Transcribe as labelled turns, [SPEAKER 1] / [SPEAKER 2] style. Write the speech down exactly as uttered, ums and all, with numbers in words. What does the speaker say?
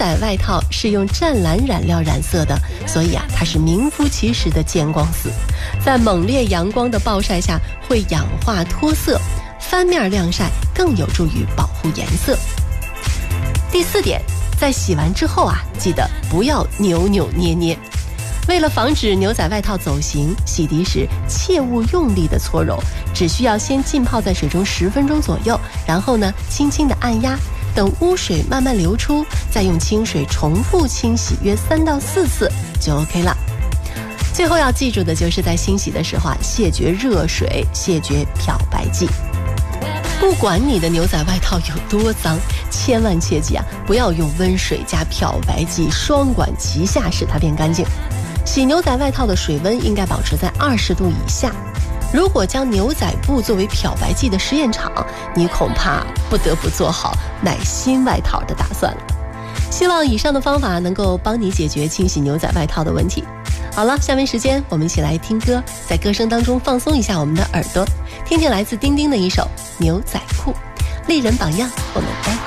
[SPEAKER 1] 仔外套是用湛蓝染料染色的，所以啊，它是名副其实的见光死，在猛烈阳光的暴晒下会氧化脱色，翻面晾晒更有助于保护颜色。第四点，在洗完之后啊，记得不要扭扭捏捏。为了防止牛仔外套走形，洗涤时切勿用力的搓揉，只需要先浸泡在水中十分钟左右，然后呢，轻轻的按压，等污水慢慢流出，再用清水重复清洗约三到四次就 OK 了。最后要记住的就是在清洗的时候啊，谢绝热水，谢绝漂白剂。不管你的牛仔外套有多脏，千万切记啊，不要用温水加漂白剂双管齐下使它变干净。洗牛仔外套的水温应该保持在二十度以下。如果将牛仔布作为漂白剂的实验场，你恐怕不得不做好买新外套的打算了。希望以上的方法能够帮你解决清洗牛仔外套的问题。好了，下面时间我们一起来听歌，在歌声当中放松一下我们的耳朵，听听来自丁丁的一首《牛仔裤》，丽人榜样。我们待会儿